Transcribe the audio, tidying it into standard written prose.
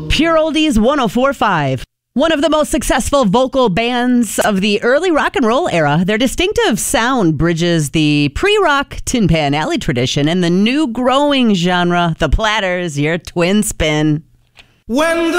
Pure Oldies 104.5. One of the most successful vocal bands of the early rock and roll era, their distinctive sound bridges the pre-rock Tin Pan Alley tradition and the new growing genre, the Platters, your twin spin. When the